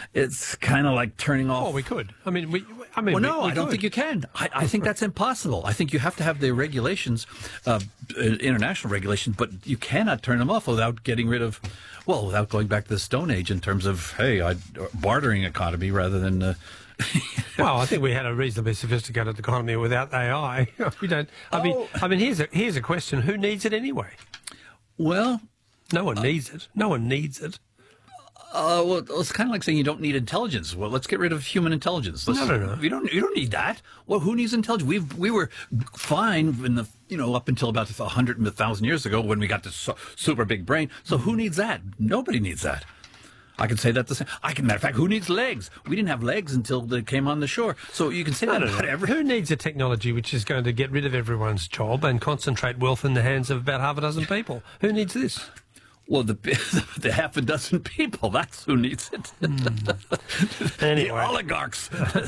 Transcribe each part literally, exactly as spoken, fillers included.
it's kind of like turning off. Oh, we could. I mean, we. I mean, well, no, we, we I don't could. think you can. I, I think that's impossible. I think you have to have the regulations, uh, international regulations, but you cannot turn them off without getting rid of, well, without going back to the Stone Age in terms of, hey, I, bartering economy rather than. Uh, well, I think we had a reasonably sophisticated economy without A I. we don't. I mean, Oh. I mean, here's a here's a question: who needs it anyway? Well, no one uh, needs it. No one needs it. Uh, well, it's kind of like saying you don't need intelligence. Well, let's get rid of human intelligence. Let's, no, no, no. You don't. You don't need that. Well, who needs intelligence? We we were fine in the you know up until about a hundred thousand years ago when we got this su- super big brain. So who needs that? Nobody needs that. I can say that the same. I can. Matter of fact, who needs legs? We didn't have legs until they came on the shore. So you can say that about every. Who needs a technology which is going to get rid of everyone's job and concentrate wealth in the hands of about half a dozen people? Who needs this? Well, the the half a dozen people, that's who needs it. Mm. Anyway. The oligarchs.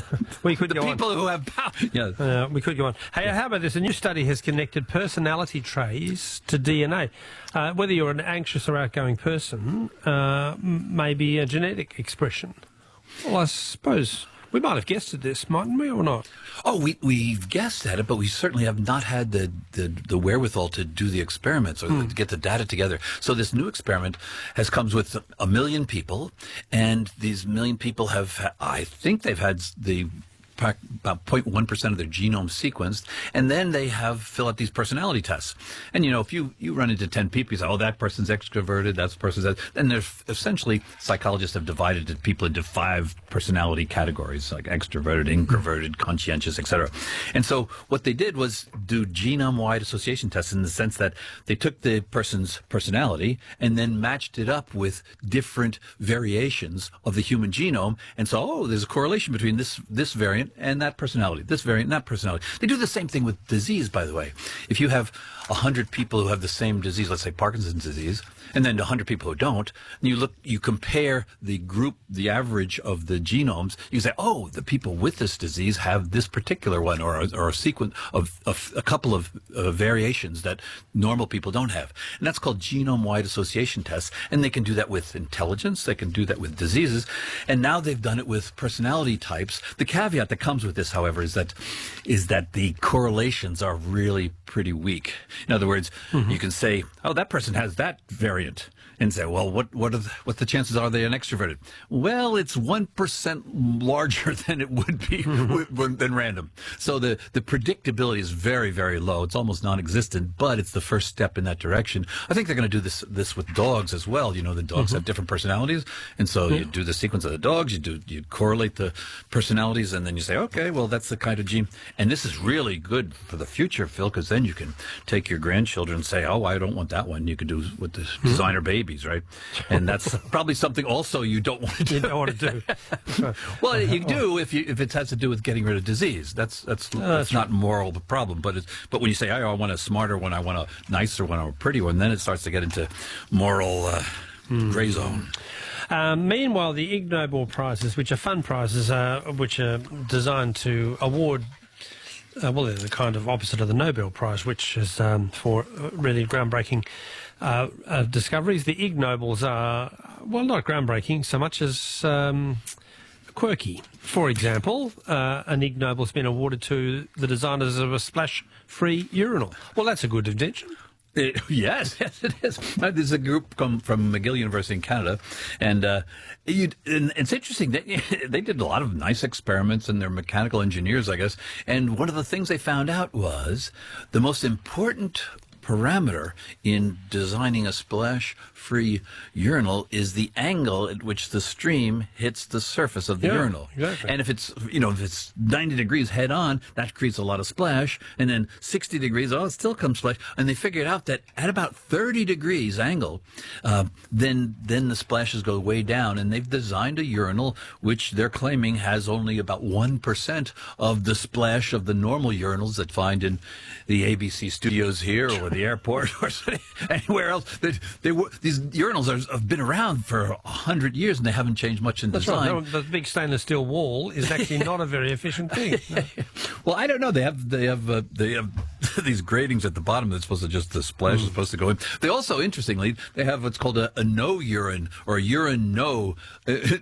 we could the go people on. who have power. Yeah. Uh, we could go on. Hey, how about this? A new study has connected personality traits to D N A. Uh, whether you're an anxious or outgoing person uh, may be a genetic expression. Well, I suppose we might have guessed at this, mightn't we, or not? Oh, we, we've guessed at it, but we certainly have not had the, the, the wherewithal to do the experiments or hmm. to get the data together. So this new experiment has comes with a million people, and these million people have, I think they've had the about zero point one percent of their genome sequenced, and then they have fill out these personality tests. And, you know, if you, you run into ten people, you say, oh, that person's extroverted, that person's that. And there's essentially, psychologists have divided the people into five personality categories, like extroverted, introverted, conscientious, et cetera. And so what they did was do genome-wide association tests in the sense that they took the person's personality and then matched it up with different variations of the human genome. And so, oh, there's a correlation between this, this variant and that personality, this variant and that personality. They do the same thing with disease, by the way. If you have one hundred people who have the same disease, let's say Parkinson's disease, and then one hundred people who don't, and you look, you compare the group, the average of the genomes, you say, oh, the people with this disease have this particular one, or a, or a sequence of, of a couple of uh, variations that normal people don't have. And that's called genome-wide association tests. And they can do that with intelligence, they can do that with diseases, and now they've done it with personality types. The caveat that comes with this, however, is that is that the correlations are really pretty weak. In other words, mm-hmm. you can say, oh, that person has that variant, and say, well, what what are the, what the chances are they an extroverted? Well, it's one percent larger than it would be mm-hmm. than random. So the, the predictability is very, very low. It's almost non-existent, but it's the first step in that direction. I think they're going to do this this with dogs as well. You know, the dogs mm-hmm. have different personalities, and so yeah. you do the sequence of the dogs, you do you correlate the personalities, and then you say, okay, well, that's the kind of gene. And this is really good for the future, Phil, because then you can take your grandchildren and say, oh, I don't want that one. You can do with the mm-hmm. designer babies, right? And that's probably something also you don't want to do. You don't want to do. Well, you do if you if it has to do with getting rid of disease. That's that's, no, that's, that's not right. moral problem. But it's, but when you say, oh, I want a smarter one, I want a nicer one, or a pretty one, then it starts to get into moral uh, mm. gray zone. Um, meanwhile, the Ig Nobel prizes, which are fun prizes, uh, which are designed to award. Uh, well, they're the kind of opposite of the Nobel Prize, which is um, for really groundbreaking uh, uh, discoveries. The Ig Nobels are, well, not groundbreaking so much as um, quirky. For example, uh, an Ig Nobel's been awarded to the designers of a splash-free urinal. Well, that's a good invention. It, yes, yes, it is. Uh, there's a group come from McGill University in Canada, and, uh, you, and it's interesting. They, they did a lot of nice experiments, and they're mechanical engineers, I guess. And one of the things they found out was the most important parameter in designing a splash-free urinal is the angle at which the stream hits the surface of the yeah, urinal. Exactly. And if it's, you know, if it's ninety degrees head on, that creates a lot of splash. And then sixty degrees, oh, it still comes splash. And they figured out that at about thirty degrees angle, uh, then then the splashes go way down. And they've designed a urinal which they're claiming has only about one percent of the splash of the normal urinals that find in the A B C studios here or the airport or anywhere else. They, they were, these urinals are, have been around for a hundred years and they haven't changed much in That's design. Right. The big stainless steel wall is actually not a very efficient thing. No. Well, I don't know. They have they have uh, they have these gratings at the bottom that's supposed to just the splash mm. is supposed to go in. They also, interestingly, they have what's called a, a no urine or a urine no uh,